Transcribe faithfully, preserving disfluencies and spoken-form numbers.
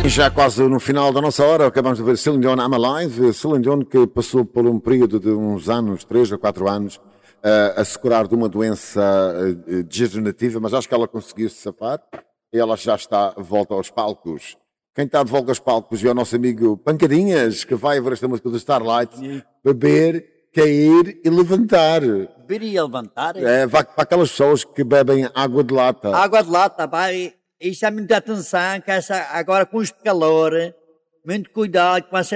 Já quase no final da nossa hora, acabamos de ver Celine Dion I'm Alive. Celine Dion que passou por um período de uns anos, três a quatro anos, uh, a se curar de uma doença uh, degenerativa, mas acho que ela conseguiu se safar e ela já está de volta aos palcos. Quem está de volta aos palcos é o nosso amigo Pancadinhas, que vai ver esta música do Starlight, beber, cair e levantar. Beber e levantar? É, vai para aquelas pessoas que bebem água de lata. Água de lata, vai. Isso é muita atenção, que essa, agora com este calor, muito cuidado, que vai ser